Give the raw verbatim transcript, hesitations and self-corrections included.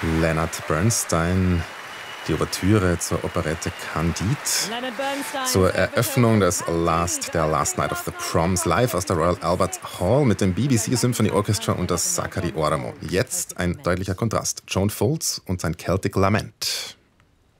Leonard Bernstein, die Ouvertüre zur Operette Candide, zur Eröffnung des Last, der Last Night of the Proms, live aus der Royal Albert Hall mit dem B B C Symphony Orchestra und das Zachary Oramo. Jetzt ein deutlicher Kontrast, Joan Foltz und sein Celtic Lament.